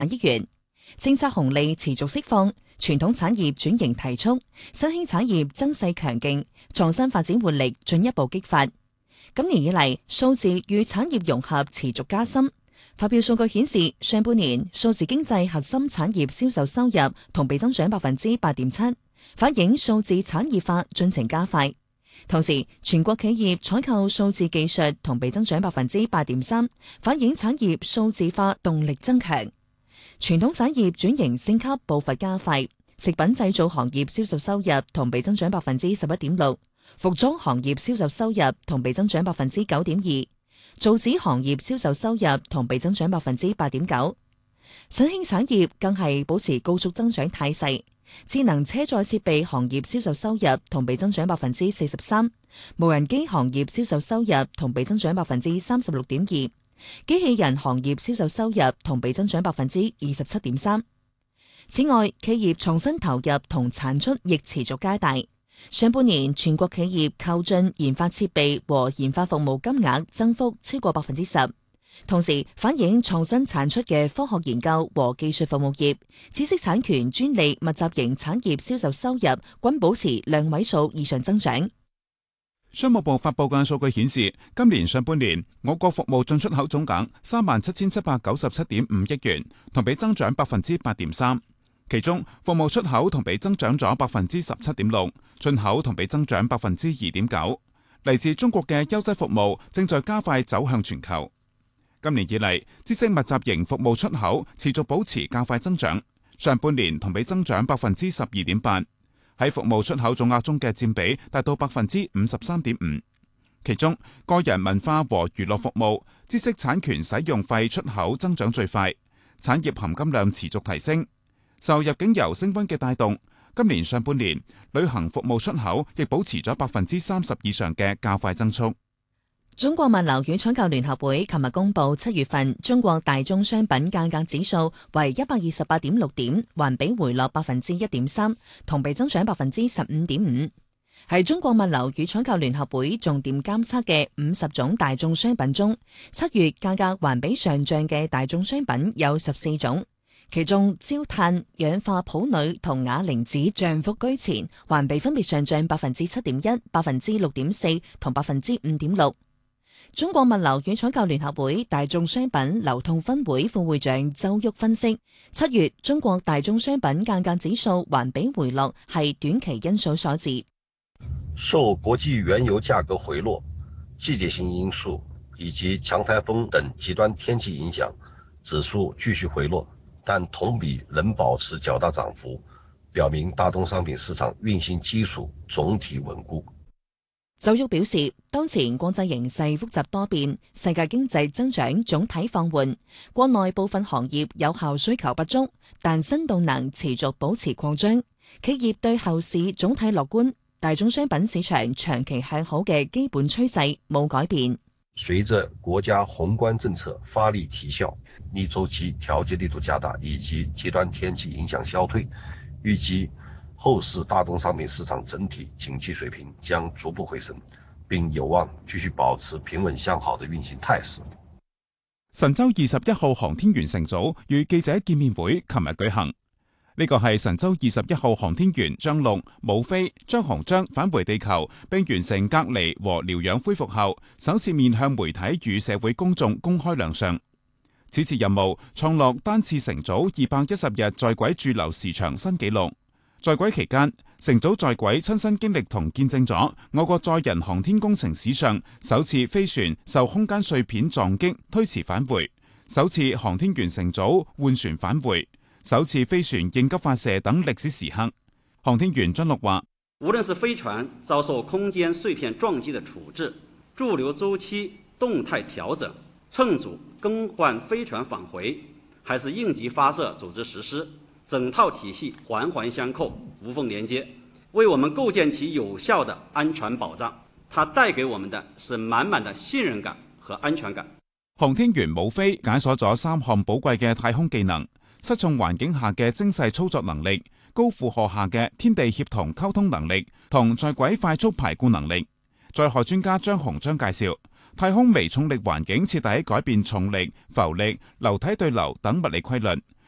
億元。政策紅利持續釋放，傳統產業轉型提速，新興產業增勢強勁，創新發展活力進一步激發。今年以嚟，數字與產業融合持續加深。發表數據顯示，上半年數字經濟核心產業銷售收入同比增長8.7%，反映數字產業化進程加快。同時，全國企業採購數字技術同比增長8.3%，反映產業數字化動力增強。傳統產業轉型升級步伐加快，食品製造行業銷售收入同比增長11.6%，服裝行業銷售收入同比增長9.2%，造紙行業銷售收入同比增長8.9%。新興產業更係保持高速增長態勢，智能車載設備行業銷售收入同比增長43%，無人機行業銷售收入同比增長36.2%。機器人行業銷售收入同比增長27.3%。此外，企業創新投入同產出亦持續加大。上半年全國企業購進研發設備和研發服務金額增幅超過10%，同時反映創新產出嘅科學研究和技術服務業、知識產權專利密集型產業銷售收入均保持兩位數以上增長。 商務部發佈嘅數據顯示，今年上半年我國服務進出口總額37,797.5億元，同比增長8.3%。其中，服務出口同比增長咗17.6%，進口同比增長2.9%。嚟自中國嘅優質服務正在加快走向全球。今年以嚟，知識密集型服務出口持續保持較快增長，上半年同比增長12.8%。喺服務出口總額中嘅佔比達到53.5%，其中個人文化和娛樂服務、知識產權使用費出口增長最快，產業含金量持續提升。受入境遊升溫嘅帶動，今年上半年旅行服務出口亦保持咗30%以上嘅較快增速。 中國物流與採購聯合會琴日公布7月份中國大宗商品價格指數為128.6點，環比回落1.3%，同比增長15.5%。係中國物流與採購聯合會重點監測嘅50種大宗商品中，7月價格環比上漲嘅大宗商品有14種，其中焦炭、氧化鋯鋁同啞鈴紙漲幅居前，環比分別上漲7.1%、6.4%同5.6%。中國物流與採購聯合會大宗商品流通分會副會長周旭分析，7月中國大宗商品價格指數環比回落係短期因素所致。 受國際原油價格回落、季節性因素以及強颱風等極端天氣影響，指數繼續回落，但同比仍保持較大漲幅，表明大宗商品市場運行基礎總體穩固。 周旭表示，當前國際形勢複雜多變，世界經濟增長總體放緩，國內部分行業有效需求不足，但新動能持續保持擴張，企業對後市總體樂觀，大宗商品市場長期向好嘅基本趨勢冇改變。 隨着國家宏觀政策發力提效，逆周期調節力度加大，以及極端天氣影響消退，預計後市大宗商品市場整體景氣水平將逐步回升，並有望繼續保持平穩向好的運行態勢。 神舟21號航天員乘組與記者見面會琴日舉行，呢個係神舟21號航天員張陸、武飛、張鴻章返回地球並完成隔離和療養恢復後，首次面向媒體與社會公眾公開亮相。此次任務創落單次乘組210日在軌駐留時長新紀錄。在軌期間，乘組在軌親身經歷同見證咗我國載人航天工程史上首次飛船受空間碎片撞擊推遲返回，首次航天員乘組換船返回，首次飛船應急發射等歷史時刻。航天員張陸話： 無論是飛船遭受空間碎片撞擊的處置、駐留週期動態調整、乘組更換飛船返回，還是應急發射組織實施，整套體系環環相扣，無縫連接，為我們構建起有效的安全保障。它帶給我們的是滿滿的信任感和安全感。 航天員武飛解鎖咗3項寶貴嘅太空技能：失重環境下嘅精細操作能力、高負荷下嘅天地協同溝通能力同在軌快速排固能力。載荷專家張鴻章介紹，太空微重力環境徹底改變重力、浮力、流體對流等物理規律，